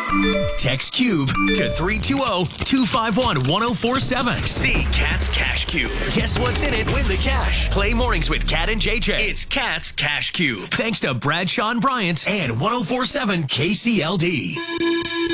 Text Cube to 320-251-1047. See Cat's Cash Cube. Guess what's in it? Win the cash. Play mornings with Cat and JJ. It's Cat's Cash Cube. Thanks to Bradshaw and Bryant and 1047 KCLD.